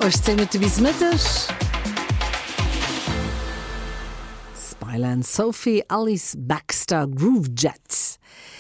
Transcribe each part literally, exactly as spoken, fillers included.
Euch zehn Minuten bis Mittag. Spyland Sophie Alice Baxter Groove Jets.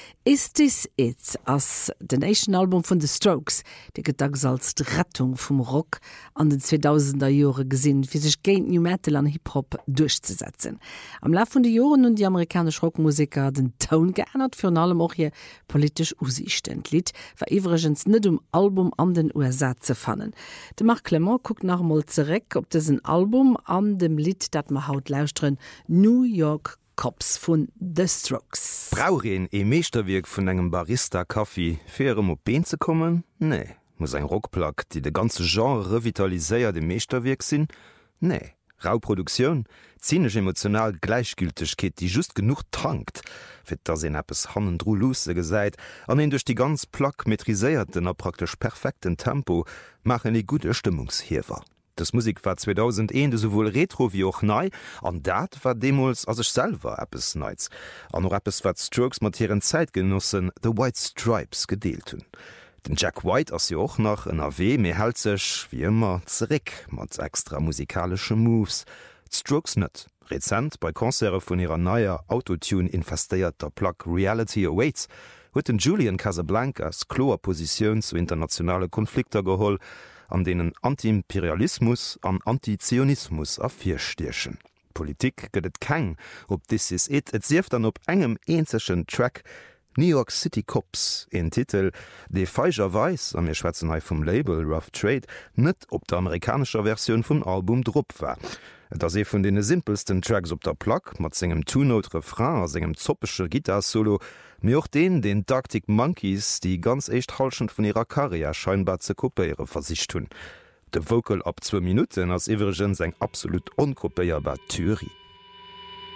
Is This It ass den nächsten Album von The Strokes, der gedacht als die Rettung vom Rock an den zweitausender Jahre gesinn, für sich gegen New Metal an Hip-Hop durchzusetzen. Am Laufe von den Jahren und die amerikanische Rockmusiker den Ton geändert, für allem auch hier politisch aussichtend. Lied war übrigens nicht um Album an den U S A zu finden. Der Marc Clement guckt noch mal zurück, ob das ein Album an dem Lied, das wir heute lauschen, New York Cops von The Strokes. Brauchen e Meesterwerk vun engem Barista-Kaffee fairem op Been ze kommen? Nee. Muss ein Rockplack, die de ganze Genre revitaliséiert de Meesterwerk sinn? Nee. Rauproduktion, zinech emotional Gleichgültigkeit, die just genug trankt, fir da se appes hannendro lose gesäit, an en durch die ganz Plack metriséierten a praktisch perfekten Tempo machen e gute Stimmungshefer. Das Musik war zweitausendeins sowohl retro wie auch neu, an dat war Demos as ich selber Appes neits. An noch Appes wat Strokes mat ihren Zeitgenossen The White Stripes gedeelt hun. Den Jack White as ja auch nach N R W mir hält sech wie immer zurück mat extra musikalische Moves. Strokes net. Rezent bei Konzere von ihrer neuer Autotune infestierter Plaque Reality Awaits huet den Julian Casablancas kloer Position zu internationale Konflikte geholl, an denen Antiimperialismus an Antizionismus afirstierchen. Politik gëtt keng, ob This Is It, et sieft dann op engem eenzeschen Track New York City Cops, en Titel, de feigerweis, an mir Schwätzenei vom Label Rough Trade, net op der amerikanischer Version vum Album Drop war. Da se vun de simpelsten Tracks op der Plaque, mat segem Two-Note-Refrain, segem zoppesche Gitarrsolo, mir auch den, den Arctic Monkeys, die ganz echt halschend von ihrer Karriere scheinbar ze kopiere versicht hun. De Vocal ab zwei Minuten als Evergen seg absolut unkopiierbar Theorie.